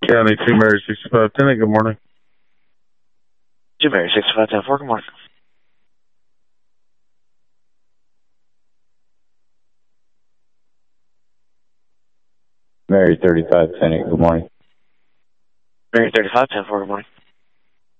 County 2 Mary 6510, good morning. 2 Mary 6510, good morning. Mary 3510, good morning. Mary 3510, good morning.